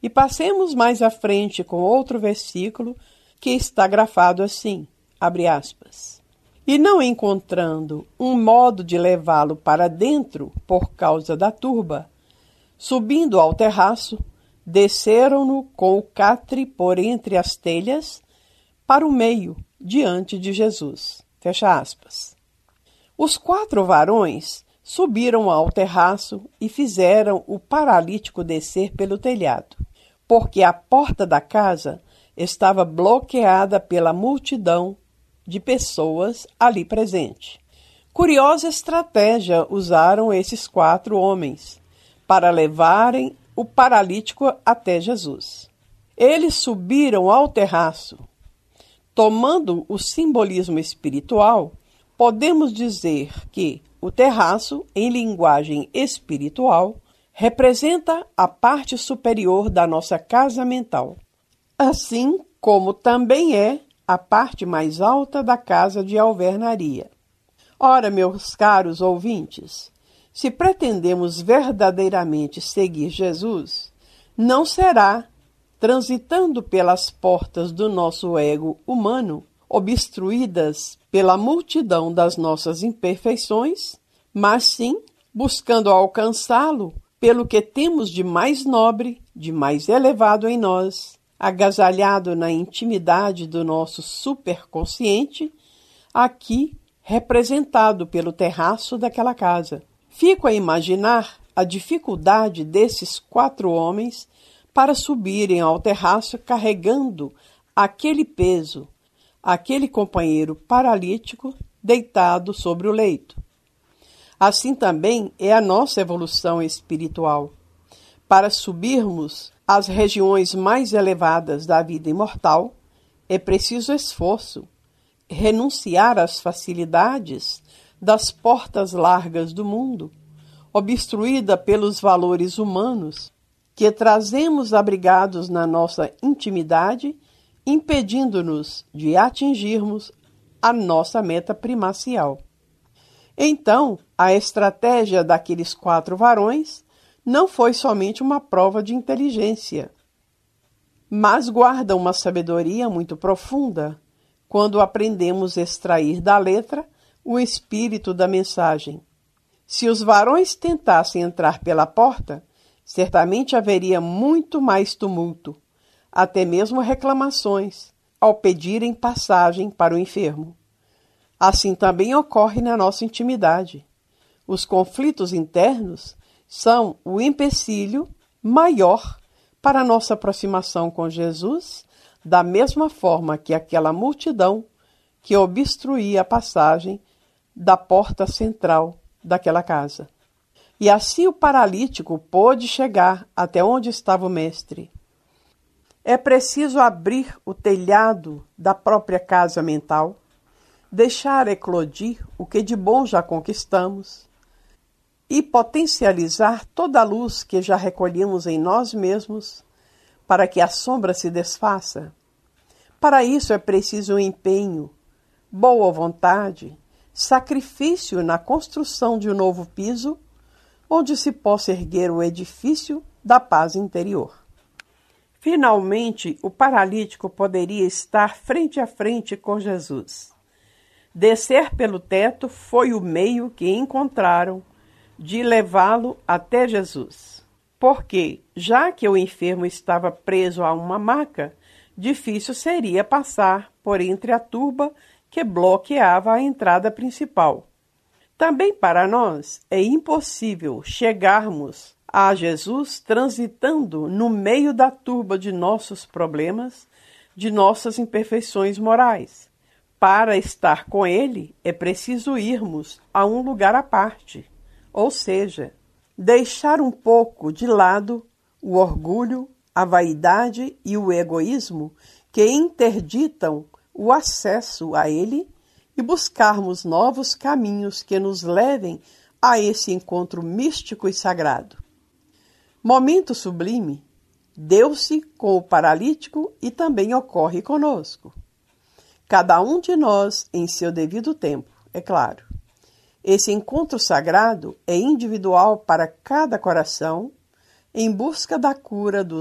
E passemos mais à frente com outro versículo que está grafado assim, abre aspas. E não encontrando um modo de levá-lo para dentro por causa da turba, subindo ao terraço, desceram-no com o catre por entre as telhas para o meio, diante de Jesus. Fecha aspas. Os 4 varões subiram ao terraço e fizeram o paralítico descer pelo telhado, porque a porta da casa estava bloqueada pela multidão de pessoas ali presente. Curiosa estratégia usaram esses 4 homens para levarem o paralítico até Jesus. Eles subiram ao terraço. Tomando o simbolismo espiritual, podemos dizer que o terraço, em linguagem espiritual, representa a parte superior da nossa casa mental, assim como também é a parte mais alta da casa de alvenaria. Ora, meus caros ouvintes, se pretendemos verdadeiramente seguir Jesus, não será transitando pelas portas do nosso ego humano, obstruídas pela multidão das nossas imperfeições, mas sim buscando alcançá-lo pelo que temos de mais nobre, de mais elevado em nós, agasalhado na intimidade do nosso superconsciente, aqui representado pelo terraço daquela casa. Fico a imaginar a dificuldade desses 4 homens para subirem ao terraço carregando aquele peso, aquele companheiro paralítico deitado sobre o leito. Assim também é a nossa evolução espiritual. Para subirmos às regiões mais elevadas da vida imortal, é preciso esforço, renunciar às facilidades das portas largas do mundo, obstruída pelos valores humanos que trazemos abrigados na nossa intimidade, impedindo-nos de atingirmos a nossa meta primacial. Então, a estratégia daqueles 4 varões não foi somente uma prova de inteligência, mas guarda uma sabedoria muito profunda quando aprendemos a extrair da letra o espírito da mensagem. Se os varões tentassem entrar pela porta, certamente haveria muito mais tumulto, até mesmo reclamações, ao pedirem passagem para o enfermo. Assim também ocorre na nossa intimidade. Os conflitos internos são o empecilho maior para a nossa aproximação com Jesus, da mesma forma que aquela multidão que obstruía a passagem da porta central daquela casa. E assim o paralítico pôde chegar até onde estava o mestre. É preciso abrir o telhado da própria casa mental, deixar eclodir o que de bom já conquistamos e potencializar toda a luz que já recolhemos em nós mesmos para que a sombra se desfaça. Para isso é preciso empenho, boa vontade, sacrifício na construção de um novo piso, onde se possa erguer o edifício da paz interior. Finalmente, o paralítico poderia estar frente a frente com Jesus. Descer pelo teto foi o meio que encontraram de levá-lo até Jesus. Porque, já que o enfermo estava preso a uma maca, difícil seria passar por entre a turba que bloqueava a entrada principal. Também para nós é impossível chegarmos a Jesus transitando no meio da turba de nossos problemas, de nossas imperfeições morais. Para estar com Ele é preciso irmos a um lugar à parte, ou seja, deixar um pouco de lado o orgulho, a vaidade e o egoísmo que interditam o acesso a Ele e buscarmos novos caminhos que nos levem a esse encontro místico e sagrado. Momento sublime deu-se com o paralítico e também ocorre conosco. Cada um de nós em seu devido tempo, é claro. Esse encontro sagrado é individual para cada coração em busca da cura dos